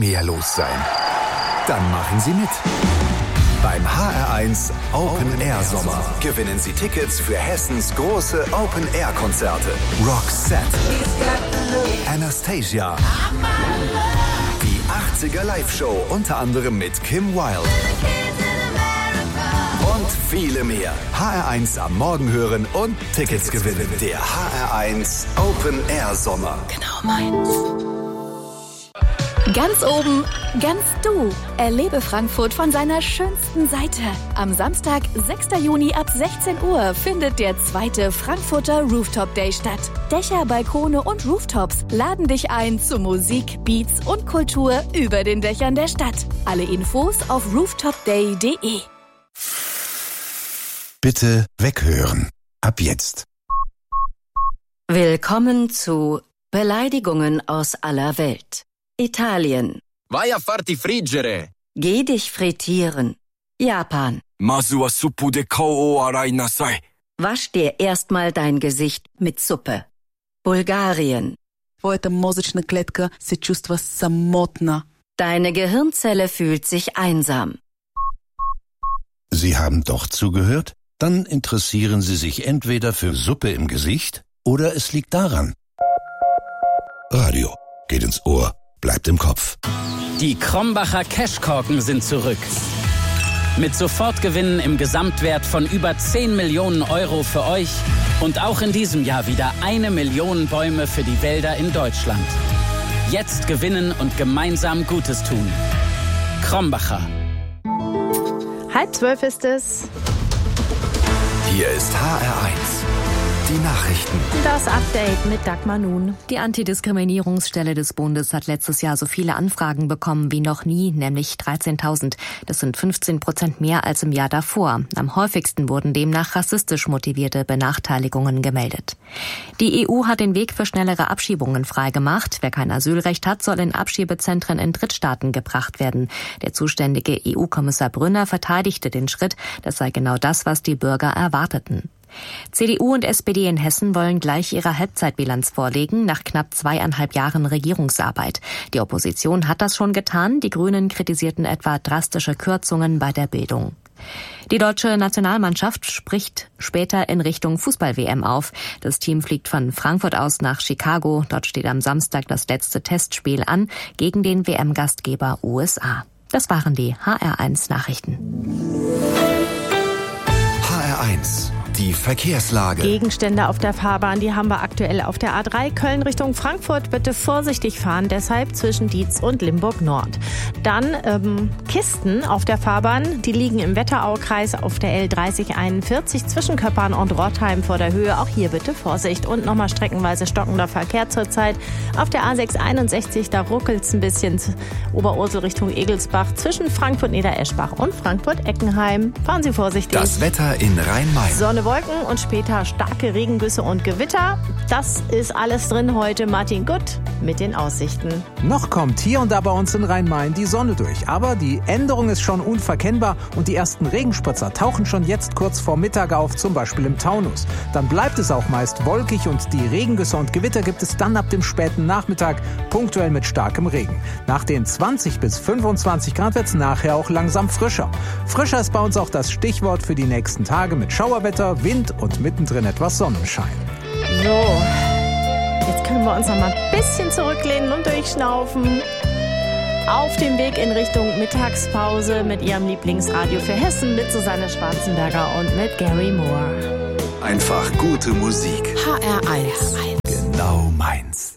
mehr los sein? Dann machen Sie mit. Beim HR1 Open Air Sommer gewinnen Sie Tickets für Hessens große Open Air Konzerte. Roxette, Anastasia, die 80er Live-Show unter anderem mit Kim Wilde und viele mehr. HR1 am Morgen hören und Tickets gewinnen. Der HR1 Open Air Sommer. Genau meins. Ganz oben, ganz du. Erlebe Frankfurt von seiner schönsten Seite. Am Samstag, 6. Juni ab 16 Uhr findet der 2. Frankfurter Rooftop Day statt. Dächer, Balkone und Rooftops laden dich ein zu Musik, Beats und Kultur über den Dächern der Stadt. Alle Infos auf rooftopday.de. Bitte weghören. Ab jetzt. Willkommen zu Beleidigungen aus aller Welt. Italien. Vai a farti friggere. Geh dich frittieren. Japan. Masu wa suppu de kao o arai nasai. Wasch dir erstmal dein Gesicht mit Suppe. Bulgarien. Твоята мозъчна клетка се чувства самотна. Deine Gehirnzelle fühlt sich einsam. Sie haben doch zugehört? Dann interessieren Sie sich entweder für Suppe im Gesicht oder es liegt daran. Radio geht ins Ohr, bleibt im Kopf. Die Krombacher Cashkorken sind zurück. Mit Sofortgewinnen im Gesamtwert von über 10 Millionen Euro für euch und auch in diesem Jahr wieder 1 Million Bäume für die Wälder in Deutschland. Jetzt gewinnen und gemeinsam Gutes tun. Krombacher. 11:30 ist es. Hier ist HR1. Die Nachrichten. Das Update mit Dagmar Nun. Die Antidiskriminierungsstelle des Bundes hat letztes Jahr so viele Anfragen bekommen wie noch nie, nämlich 13.000. Das sind 15% mehr als im Jahr davor. Am häufigsten wurden demnach rassistisch motivierte Benachteiligungen gemeldet. Die EU hat den Weg für schnellere Abschiebungen freigemacht. Wer kein Asylrecht hat, soll in Abschiebezentren in Drittstaaten gebracht werden. Der zuständige EU-Kommissar Brünner verteidigte den Schritt. Das sei genau das, was die Bürger erwarteten. CDU und SPD in Hessen wollen gleich ihre Halbzeitbilanz vorlegen, nach knapp 2,5 Jahren Regierungsarbeit. Die Opposition hat das schon getan. Die Grünen kritisierten etwa drastische Kürzungen bei der Bildung. Die deutsche Nationalmannschaft spricht später in Richtung Fußball-WM auf. Das Team fliegt von Frankfurt aus nach Chicago. Dort steht am Samstag das letzte Testspiel an gegen den WM-Gastgeber USA. Das waren die HR1 Nachrichten. HR1. Die Verkehrslage. Gegenstände auf der Fahrbahn, die haben wir aktuell auf der A3 Köln Richtung Frankfurt. Bitte vorsichtig fahren, deshalb zwischen Dietz und Limburg Nord. Dann Kisten auf der Fahrbahn, die liegen im Wetteraukreis auf der L3041 zwischen Köppern und Rottheim vor der Höhe. Auch hier bitte Vorsicht. Und nochmal streckenweise stockender Verkehr zurzeit. Auf der A661, da ruckelt es ein bisschen Oberursel Richtung Egelsbach zwischen Frankfurt-Niedereschbach und Frankfurt-Eckenheim. Fahren Sie vorsichtig. Das Wetter in Rhein-Main. Sonne, Wolken und später starke Regengüsse und Gewitter. Das ist alles drin heute. Martin Gutt mit den Aussichten. Noch kommt hier und da bei uns in Rhein-Main die Sonne durch. Aber die Änderung ist schon unverkennbar und die ersten Regenspritzer tauchen schon jetzt kurz vor Mittag auf, zum Beispiel im Taunus. Dann bleibt es auch meist wolkig und die Regengüsse und Gewitter gibt es dann ab dem späten Nachmittag, punktuell mit starkem Regen. Nach den 20 bis 25 Grad wird es nachher auch langsam frischer. Frischer ist bei uns auch das Stichwort für die nächsten Tage mit Schauerwetter, Wind und mittendrin etwas Sonnenschein. So, jetzt können wir uns noch mal ein bisschen zurücklehnen und durchschnaufen. Auf dem Weg in Richtung Mittagspause mit Ihrem Lieblingsradio für Hessen mit Susanne Schwarzenberger und mit Gary Moore. Einfach gute Musik. HR1. Genau meins.